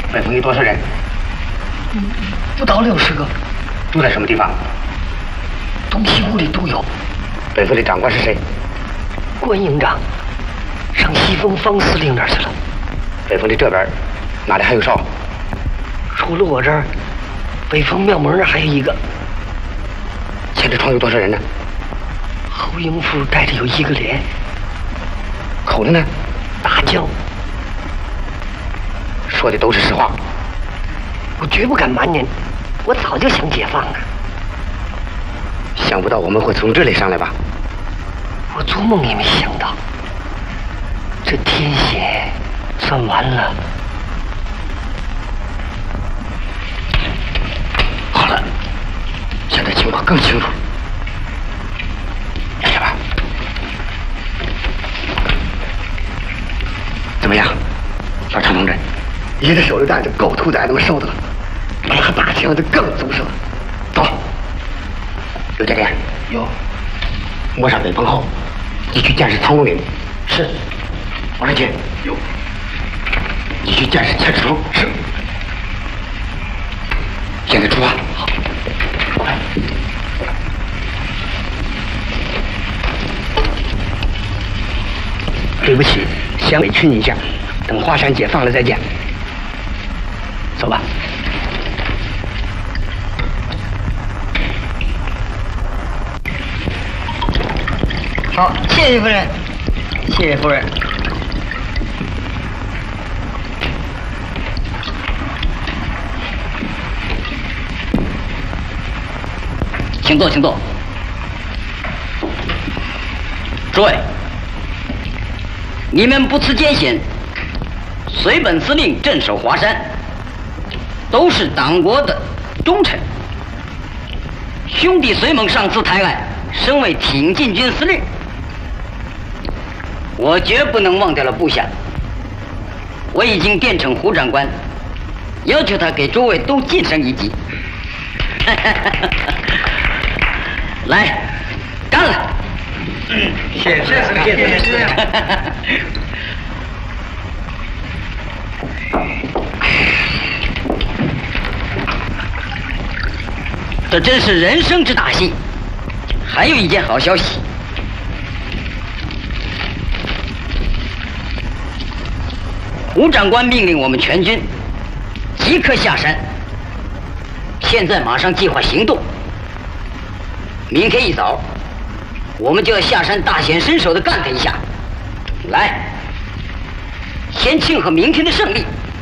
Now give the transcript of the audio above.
北风有多少人？ 不到60个。 住在什么地方？ 东西屋里都有。 北风的长官是谁？ 关营长，上西风方司令那儿去了。 北风的这边哪里还有哨？ 除了我这儿，北风庙门那儿还有一个。 前着窗有多少人呢？ 侯营副带着有1个连。 口子呢？ 大将。 说的都是实话。 我绝不敢瞒您，我早就想解放了。 想不到我们会从这里上来吧？ 我做梦也没想到，这天险算完了。 好了，现在情况更清楚。来吧。怎么样，老常同志？一个手榴弹就够兔崽子们受的了，2大枪就更足实了。走。刘家店有。摸上北风后，你去监视苍龙岭。是。王长军有。你去监视千尺峰。是。现在出发。好。来。对不起，先委屈你一下，等华山解放了再见。走吧。 好，谢谢夫人，谢谢夫人。请坐，请坐。诸位，你们不辞艰险，随本司令镇守华山，都是党国的忠臣。兄弟随猛上次抬爱，升为挺进军司令。我绝不能忘掉了部下。我已经电呈胡长官，要求他给诸位都晋升1级。来，干了！ 谢谢。 这真是人生之大幸。还有一件好消息。胡长官命令我们全军即刻下山，现在马上计划行动。明天一早，我们就要下山大显身手的干他一下。来，先庆贺明天的胜利，